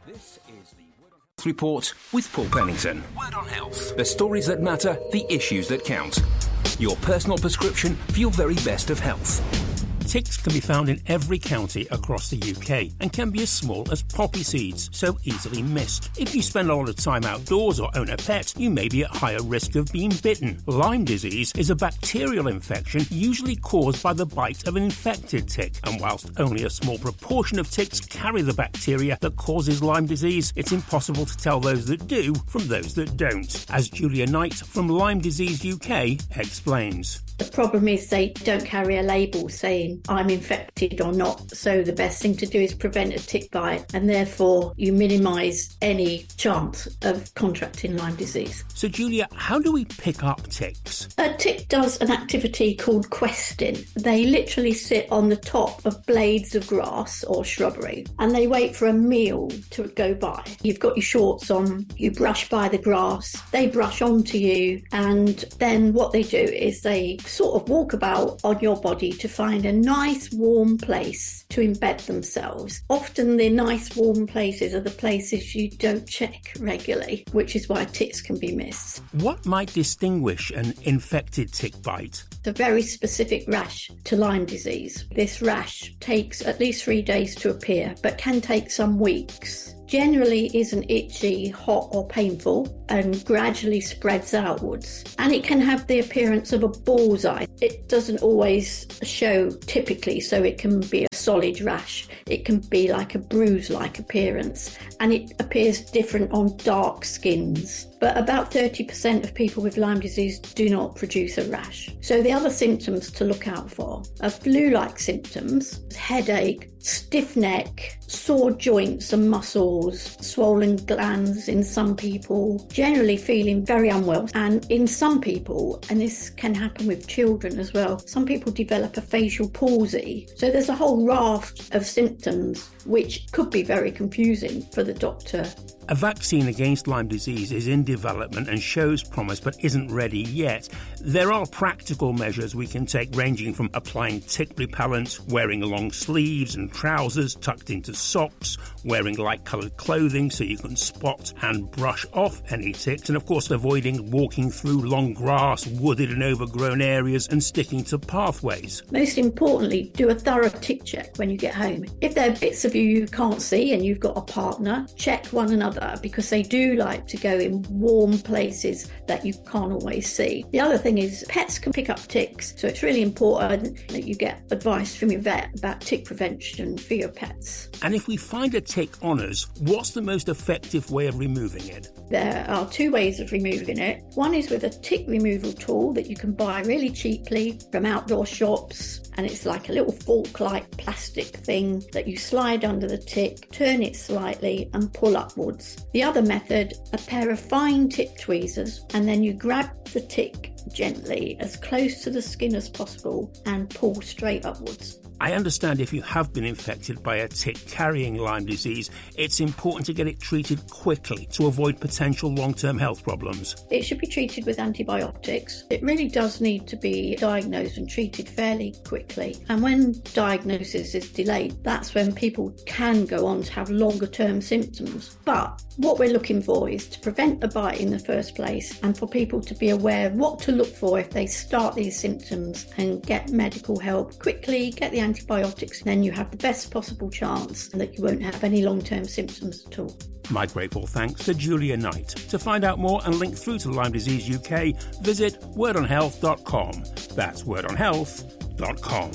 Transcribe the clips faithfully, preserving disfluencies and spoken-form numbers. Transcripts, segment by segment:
This is the Word on Health Report with Paul Pennington. Word on Health. The stories that matter, the issues that count. Your personal prescription for your very best of health. Ticks can be found in every county across the U K and can be as small as poppy seeds, so easily missed. If you spend a lot of time outdoors or own a pet, you may be at higher risk of being bitten. Lyme disease is a bacterial infection usually caused by the bite of an infected tick, and whilst only a small proportion of ticks carry the bacteria that causes Lyme disease, it's impossible to tell those that do from those that don't, as Julia Knight from Lyme Disease U K explains. The problem is they don't carry a label saying I'm infected or not, so the best thing to do is prevent a tick bite, and therefore you minimise any chance of contracting Lyme disease. So Julia, how do we pick up ticks? A tick does an activity called questing. They literally sit on the top of blades of grass or shrubbery and they wait for a meal to go by. You've got your shorts on, you brush by the grass, they brush onto you, and then what they do is they sort of walk about on your body to find a nice warm place to embed themselves. Often the nice warm places are the places you don't check regularly, which is why ticks can be missed. What might distinguish an infected tick bite? It's a very specific rash to Lyme disease. This rash takes at least three days to appear, but can take some weeks. Generally isn't itchy, hot or painful, and gradually spreads outwards. And it can have the appearance of a bullseye. It doesn't always show typically, so it can be a solid rash. It can be like a bruise-like appearance, and it appears different on dark skins. But about thirty percent of people with Lyme disease do not produce a rash. So the other symptoms to look out for are flu-like symptoms, headache, stiff neck, sore joints and muscles, swollen glands in some people, generally feeling very unwell. And in some people, and this can happen with children as well, some people develop a facial palsy. So there's a whole raft of symptoms which could be very confusing for the doctor. A vaccine against Lyme disease is in development and shows promise but isn't ready yet. There are practical measures we can take, ranging from applying tick repellent, wearing long sleeves and trousers tucked into socks, wearing light-coloured clothing so you can spot and brush off any ticks, and of course avoiding walking through long grass, wooded and overgrown areas, and sticking to pathways. Most importantly, do a thorough tick check when you get home. If there are bits of you you can't see and you've got a partner, check one another, because they do like to go in warm places that you can't always see. The other thing is pets can pick up ticks, so it's really important that you get advice from your vet about tick prevention for your pets. And if we find a tick on us, what's the most effective way of removing it? There are two ways of removing it. One is with a tick removal tool that you can buy really cheaply from outdoor shops, and it's like a little fork-like plastic thing that you slide under the tick, turn it slightly and pull upwards. The other method, a pair of fine tick tweezers, and then you grab the tick gently as close to the skin as possible and pull straight upwards. I understand if you have been infected by a tick carrying Lyme disease, it's important to get it treated quickly to avoid potential long-term health problems. It should be treated with antibiotics. It really does need to be diagnosed and treated fairly quickly. And when diagnosis is delayed, that's when people can go on to have longer-term symptoms. But what we're looking for is to prevent the bite in the first place, and for people to be aware of what to look for if they start these symptoms, and get medical help quickly, get the antibiotics, then you have the best possible chance that you won't have any long-term symptoms at all. My grateful thanks to Julia Knight. To find out more and link through to Lyme Disease U K, visit word on health dot com. That's word on health dot com.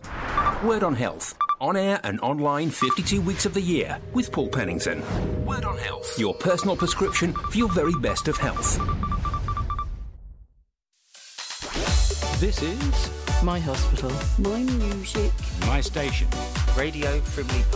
Word on Health. On air and online fifty-two weeks of the year with Paul Pennington. Word on Health. Your personal prescription for your very best of health. This is My hospital. My music. My station. Radio Frimley Park.